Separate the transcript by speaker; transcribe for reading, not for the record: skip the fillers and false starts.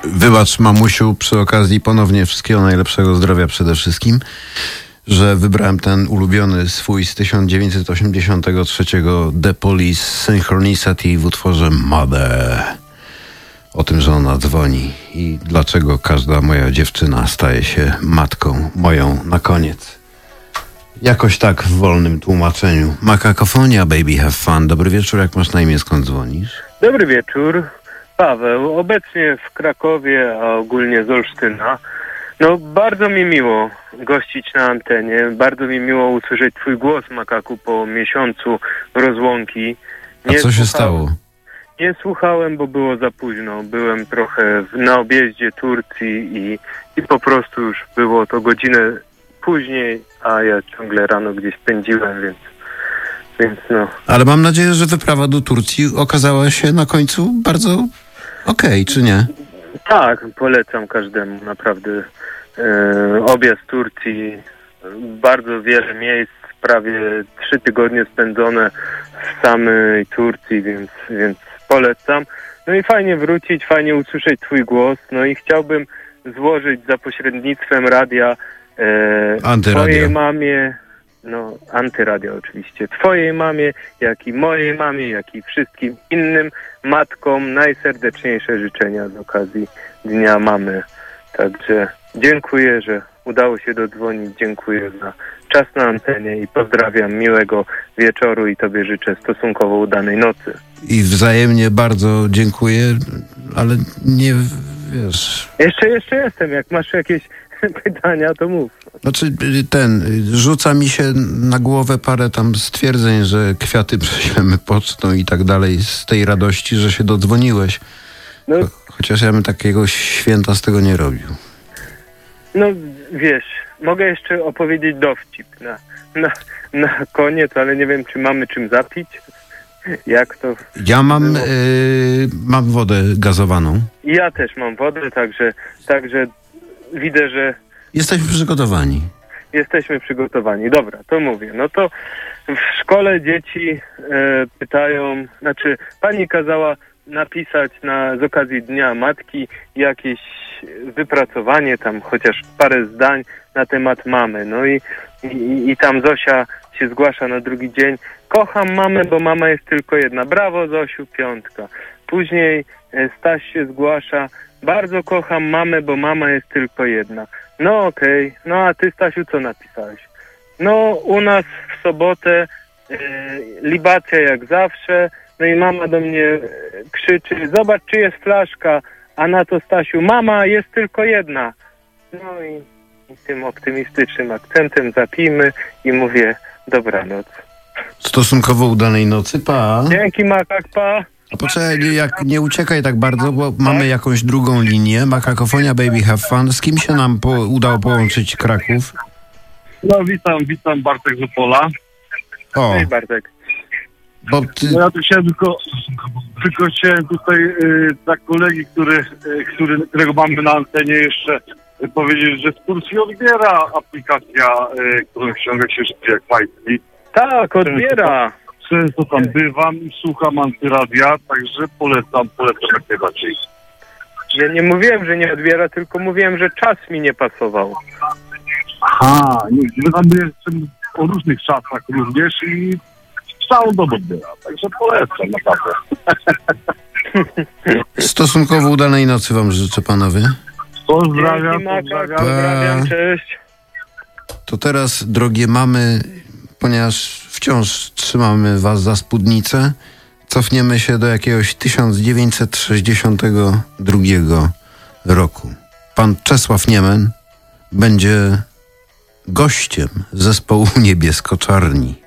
Speaker 1: Wybacz, mamusiu, przy okazji ponownie wszystkiego najlepszego, zdrowia przede wszystkim, że wybrałem ten ulubiony swój z 1983 The Police Synchronicity w utworze Mother. O tym, że ona dzwoni i dlaczego każda moja dziewczyna staje się matką moją na koniec. Jakoś tak w wolnym tłumaczeniu. Makakofonia, baby, have fun. Dobry wieczór, jak masz na imię, skąd dzwonisz?
Speaker 2: Dobry wieczór, Paweł. Obecnie w Krakowie, a ogólnie z Olsztyna. No, bardzo mi miło gościć na antenie. Bardzo mi miło usłyszeć twój głos, Makaku, po miesiącu rozłąki.
Speaker 1: A co się stało?
Speaker 2: Nie słuchałem, bo było za późno. Byłem trochę na objeździe Turcji i po prostu już było to godzinę później, a ja ciągle rano gdzieś pędziłem, więc no.
Speaker 1: Ale mam nadzieję, że wyprawa do Turcji okazała się na końcu bardzo okej, czy nie?
Speaker 2: Tak, polecam każdemu, naprawdę. Objazd Turcji, bardzo wiele miejsc, prawie 3 tygodnie spędzone w samej Turcji, więc polecam. No i fajnie wrócić, fajnie usłyszeć twój głos, no i chciałbym złożyć za pośrednictwem radia twojej mamie, no antyradia oczywiście, twojej mamie, jak i mojej mamie, jak i wszystkim innym matkom najserdeczniejsze życzenia z okazji Dnia Mamy. Także dziękuję, że udało się dodzwonić, dziękuję za czas na antenie i pozdrawiam, miłego wieczoru i tobie życzę stosunkowo udanej nocy.
Speaker 1: I wzajemnie bardzo dziękuję, ale nie wiesz...
Speaker 2: Jeszcze jestem, jak masz jakieś pytania, to mów.
Speaker 1: Znaczy rzuca mi się na głowę parę tam stwierdzeń, że kwiaty prześlemy pocztą i tak dalej, z tej radości, że się dodzwoniłeś. No, chociaż ja bym takiego święta z tego nie robił.
Speaker 2: No wiesz, mogę jeszcze opowiedzieć dowcip na koniec, ale nie wiem, czy mamy czym zapić. Jak to?
Speaker 1: Ja mam wodę gazowaną.
Speaker 2: Ja też mam wodę, także widzę, że...
Speaker 1: Jesteśmy przygotowani.
Speaker 2: Jesteśmy przygotowani. Dobra, to mówię. No to w szkole dzieci pytają, znaczy pani kazała napisać z okazji Dnia Matki jakieś wypracowanie, tam chociaż parę zdań na temat mamy. No i tam Zosia się zgłasza na drugi dzień. Kocham mamę, bo mama jest tylko jedna. Brawo, Zosiu, 5. Później Staś się zgłasza. Bardzo kocham mamę, bo mama jest tylko jedna. No okej. No a ty, Stasiu, co napisałeś? No u nas w sobotę libacja jak zawsze. No i mama do mnie krzyczy, zobacz, czy jest flaszka. A na to, Stasiu, mama jest tylko jedna. No i tym optymistycznym akcentem zapijmy i mówię dobranoc.
Speaker 1: Stosunkowo udanej nocy, pa.
Speaker 2: Dzięki, Makak, pa.
Speaker 1: A poczekaj, nie uciekaj tak bardzo, bo mamy jakąś drugą linię. Makakofonia, baby, have fun. Z kim się nam udało połączyć Kraków?
Speaker 3: No witam, Bartek z Opola.
Speaker 1: O.
Speaker 2: Hej, Bartek.
Speaker 3: No ja tu chciałem tylko chciałem tutaj dla kolegi, którego mamy na antenie jeszcze powiedzieć, że z Turcji odbiera aplikacja, którą ściąga się życie jak majtki.
Speaker 2: Tak, odbiera.
Speaker 3: Często tam bywam i słucham antyradia, także polecam jak najbardziej.
Speaker 2: Ja nie mówiłem, że nie odbiera, tylko mówiłem, że czas mi nie pasował.
Speaker 3: Aha, my tam jestem o różnych czasach również i całą dobę odbiera, także polecam naprawdę.
Speaker 1: Stosunkowo udanej nocy wam życzę, panowie.
Speaker 3: Pozdrawiam.
Speaker 2: Pozdrawiam, cześć.
Speaker 1: To teraz, drogie mamy, ponieważ wciąż trzymamy was za spódnicę, cofniemy się do jakiegoś 1962 roku. Pan Czesław Niemen będzie gościem zespołu Niebiesko-Czarni.